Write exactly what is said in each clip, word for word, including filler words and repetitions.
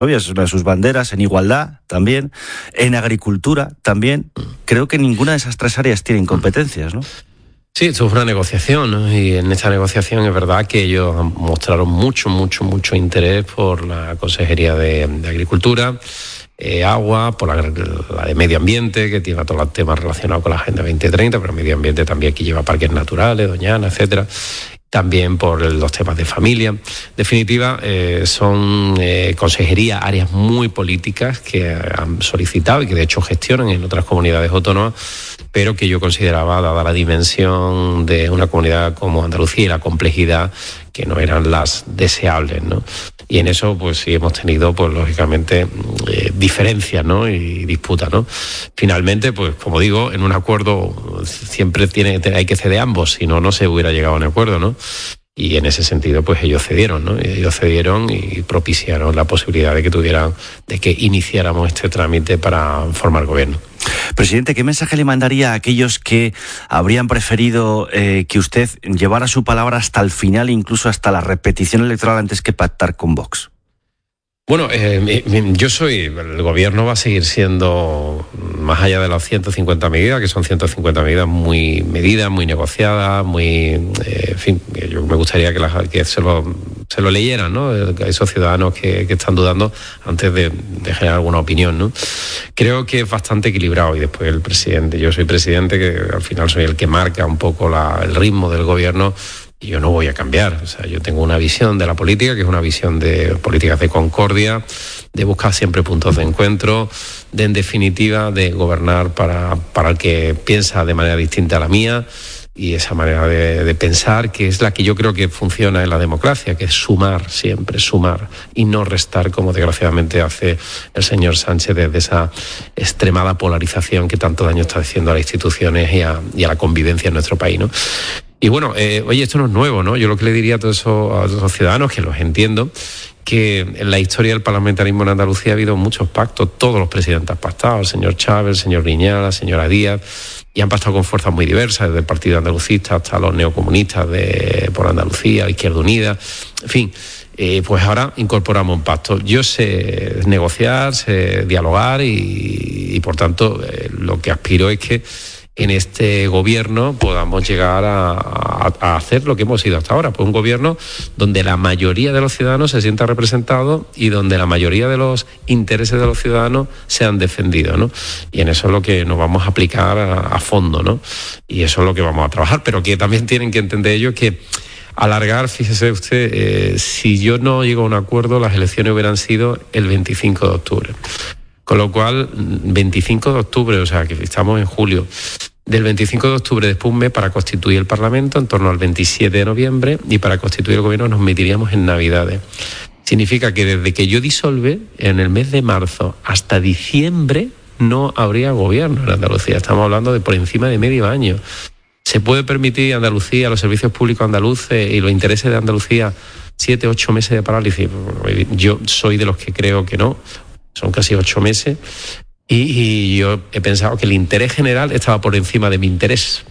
es una de sus banderas, en igualdad también, en agricultura también. Creo que ninguna de esas tres áreas tienen competencias, ¿no? Sí, esto es una negociación, ¿no? Y en esta negociación es verdad que ellos mostraron mucho, mucho, mucho interés por la Consejería de, de Agricultura, eh, Agua, por la, la de Medio Ambiente, que tiene todos los temas relacionados con la Agenda veinte treinta, pero Medio Ambiente también aquí lleva parques naturales, Doñana, etcétera. También por los temas de familia. En definitiva, eh, son eh, consejerías, áreas muy políticas que han solicitado y que de hecho gestionan en otras comunidades autónomas, pero que yo consideraba, dada la dimensión de una comunidad como Andalucía y la complejidad, que no eran las deseables, ¿no? Y en eso, pues sí hemos tenido, pues lógicamente, eh, diferencias, ¿no? Y disputas, ¿no? Finalmente, pues como digo, en un acuerdo siempre tiene, hay que ceder ambos, si no, no se hubiera llegado a un acuerdo, ¿no? Y en ese sentido, pues ellos cedieron, ¿no? Ellos cedieron y propiciaron la posibilidad de que tuvieran, de que iniciáramos este trámite para formar gobierno. Presidente, ¿qué mensaje le mandaría a aquellos que habrían preferido eh, que usted llevara su palabra hasta el final, incluso hasta la repetición electoral, antes que pactar con Vox? Bueno, eh, yo soy, el gobierno va a seguir siendo, más allá de las ciento cincuenta medidas, que son ciento cincuenta medidas muy medidas, muy negociadas, muy, eh, en fin, yo me gustaría que, la, que se, lo, se lo leyeran, ¿no? A esos ciudadanos que, que están dudando antes de, de generar alguna opinión, ¿no? Creo que es bastante equilibrado, y después el presidente, yo soy presidente, que al final soy el que marca un poco la, el ritmo del gobierno. Y yo no voy a cambiar. O sea, yo tengo una visión de la política, que es una visión de políticas de concordia, de buscar siempre puntos de encuentro, de, en definitiva, de gobernar para, para el que piensa de manera distinta a la mía, y esa manera de, de pensar, que es la que yo creo que funciona en la democracia, que es sumar siempre, sumar, y no restar, como desgraciadamente hace el señor Sánchez desde esa extremada polarización que tanto daño está haciendo a las instituciones y a, y a la convivencia en nuestro país, ¿no? Y bueno, eh, oye, esto no es nuevo, ¿no? Yo lo que le diría a todos esos, a todos esos ciudadanos, que los entiendo, que en la historia del parlamentarismo en Andalucía ha habido muchos pactos, todos los presidentes han pactado, el señor Chávez, el señor Viñala, la señora Díaz, y han pactado con fuerzas muy diversas, desde el Partido Andalucista hasta los neocomunistas de por Andalucía, Izquierda Unida, en fin. Eh, pues ahora incorporamos un pacto. Yo sé negociar, sé dialogar y, y por tanto, eh, lo que aspiro es que en este gobierno podamos llegar a, a, a hacer lo que hemos sido hasta ahora, pues un gobierno donde la mayoría de los ciudadanos se sienta representado y donde la mayoría de los intereses de los ciudadanos sean defendidos, ¿no? Y en eso es lo que nos vamos a aplicar a, a fondo, ¿no? Y eso es lo que vamos a trabajar, pero que también tienen que entender ellos que alargar, fíjese usted, eh, si yo no llego a un acuerdo, las elecciones hubieran sido el veinticinco de octubre. Con lo cual, veinticinco de octubre, o sea, que estamos en julio, del veinticinco de octubre después un mes para constituir el Parlamento, en torno al veintisiete de noviembre, y para constituir el gobierno nos metiríamos en Navidades. Significa que desde que yo disolve, en el mes de marzo hasta diciembre, no habría gobierno en Andalucía. Estamos hablando de por encima de medio año. ¿Se puede permitir Andalucía, los servicios públicos andaluces y los intereses de Andalucía, siete, ocho meses de parálisis? Yo soy de los que creo que no. Son casi ocho meses y, y yo he pensado que el interés general estaba por encima de mi interés.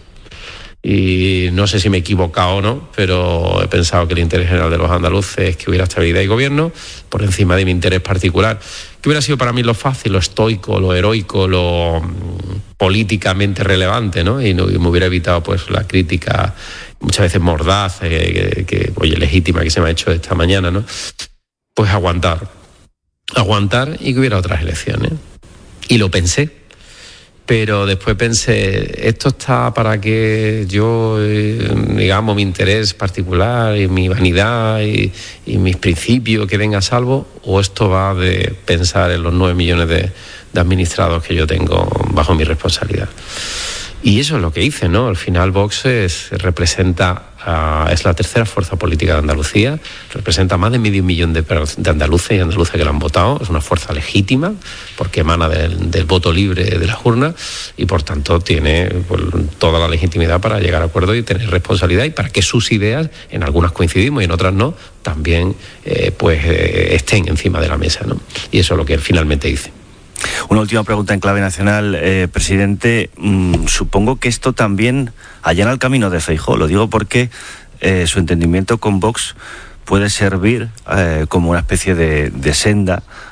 Y no sé si me he equivocado o no, pero he pensado que el interés general de los andaluces es que hubiera estabilidad y gobierno por encima de mi interés particular. ¿Qué hubiera sido para mí lo fácil, lo estoico, lo heroico, lo políticamente relevante, ¿no? Y, no, y me hubiera evitado pues la crítica muchas veces mordaz, eh, que, que, oye, legítima, que se me ha hecho esta mañana, ¿no? Pues aguantar. aguantar y que hubiera otras elecciones. Y lo pensé, pero después pensé, esto está para que yo, eh, digamos, mi interés particular y mi vanidad y, y mis principios queden a salvo, o esto va de pensar en los nueve millones de, de administrados que yo tengo bajo mi responsabilidad. Y eso es lo que hice, ¿no? Al final Vox es, representa, uh, es la tercera fuerza política de Andalucía, representa más de medio millón de, de andaluces y andaluces que la han votado, es una fuerza legítima porque emana del, del voto libre de las urnas y por tanto tiene pues, toda la legitimidad para llegar a acuerdos y tener responsabilidad, y para que sus ideas, en algunas coincidimos y en otras no, también eh, pues eh, estén encima de la mesa, ¿no? Y eso es lo que finalmente hice. Una última pregunta en clave nacional, eh, presidente. Mmm, supongo que esto también allana el camino de Feijóo. Lo digo porque eh, su entendimiento con Vox puede servir eh, como una especie de, de senda